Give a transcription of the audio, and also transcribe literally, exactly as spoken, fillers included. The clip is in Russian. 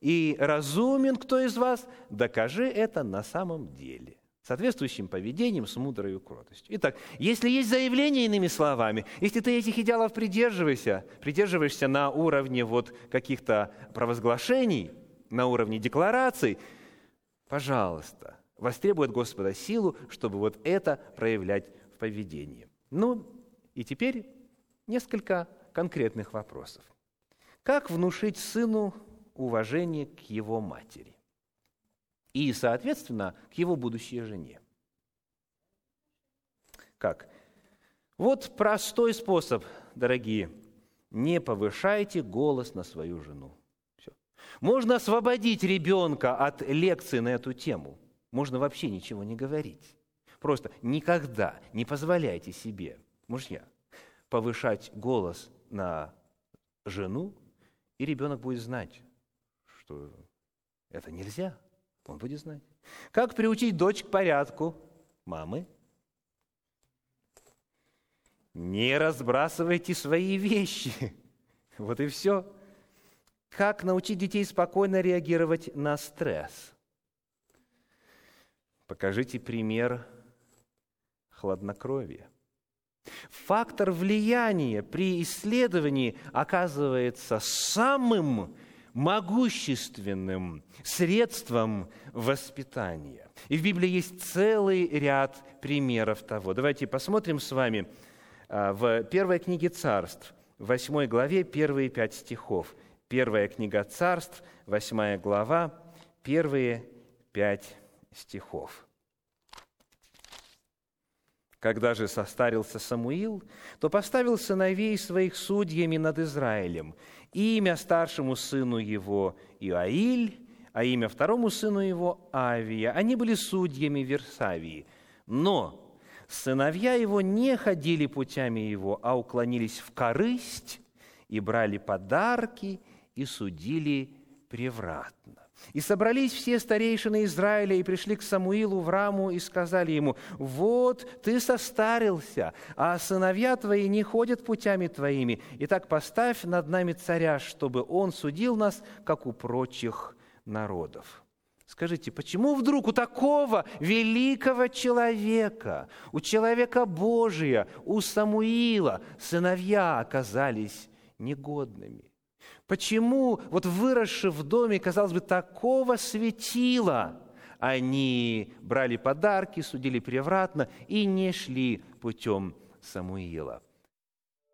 и разумен кто из вас, докажи это на самом деле, соответствующим поведением с мудрой кротостью. Итак, если есть заявление, иными словами, если ты этих идеалов придерживаешься, придерживаешься на уровне вот каких-то провозглашений, на уровне деклараций, пожалуйста, востребуй от Господа силу, чтобы вот это проявлять в поведении. Ну, и теперь несколько конкретных вопросов. Как внушить сыну уважение к его матери и, соответственно, к его будущей жене? Как? Вот простой способ, дорогие. Не повышайте голос на свою жену. Все. Можно освободить ребенка от лекции на эту тему. Можно вообще ничего не говорить. Просто никогда не позволяйте себе, мужья, повышать голос на жену, и ребенок будет знать, что это нельзя. Он будет знать. Как приучить дочь к порядку? Мамы, не разбрасывайте свои вещи. Вот и все. Как научить детей спокойно реагировать на стресс? Покажите пример хладнокровия. Фактор влияния при исследовании оказывается самым могущественным средством воспитания. И в Библии есть целый ряд примеров того. Давайте посмотрим с вами в первой книге Царств, в восьмой главе, первые пять стихов. Первая книга Царств, восьмая глава, первые пять стихов. «Когда же состарился Самуил, то поставил сыновей своих судьями над Израилем, имя старшему сыну его Иоиль, а имя второму сыну его Авия. Они были судьями в Версавии. Но сыновья его не ходили путями его, а уклонились в корысть и брали подарки и судили превратно. И собрались все старейшины Израиля и пришли к Самуилу в Раму и сказали ему: вот ты состарился, а сыновья твои не ходят путями твоими. Итак, поставь над нами царя, чтобы он судил нас, как у прочих народов». Скажите, почему вдруг у такого великого человека, у человека Божия, у Самуила сыновья оказались негодными? Почему, вот выросши в доме, казалось бы, такого светила, они брали подарки, судили превратно и не шли путем Самуила?